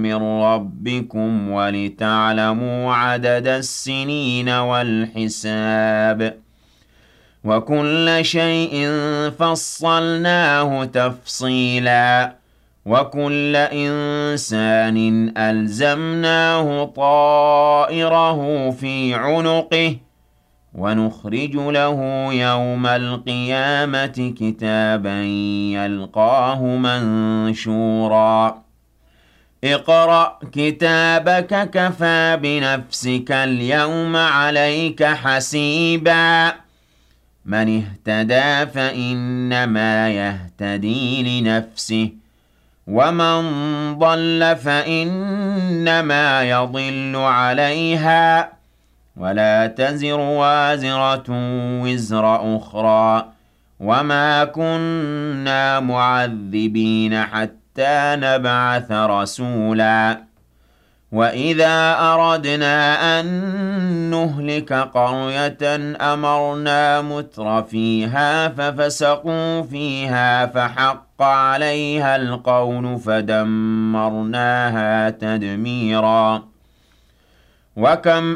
من ربكم ولتعلموا عدد السنين والحساب وكل شيء فصلناه تفصيلا وكل إنسان ألزمناه طائره في عنقه ونخرج له يوم القيامة كتابا يلقاه منشورا اقرأ كتابك كفى بنفسك اليوم عليك حسيبا من اهتدى فإنما يهتدي لنفسه ومن ضل فإنما يضل عليها ولا تزر وازرة وزر أخرى وما كنا معذبين حتى نبعث رسولا وإذا أردنا أن نهلك قرية أمرنا متر فيها ففسقوا فيها فحق عليها القول فدمرناها تدميرا وكم